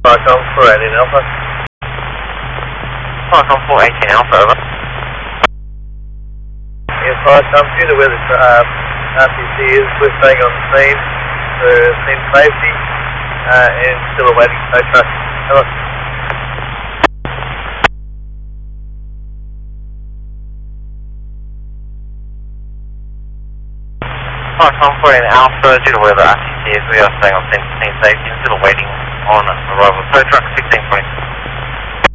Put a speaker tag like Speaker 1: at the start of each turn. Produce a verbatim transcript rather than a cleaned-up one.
Speaker 1: Falcon four eighteen Alpha.
Speaker 2: Falcon four eighteen Alpha, over.
Speaker 1: Yes, Falcon, due to where the uh, R T C is, we're staying on the scene for scene safety uh, and still awaiting tow truck. Over.
Speaker 2: Falcon four eighteen Alpha, due to where the R T C is, we are staying on scene for scene safety and still awaiting on arrival tow truck sixteen twenty.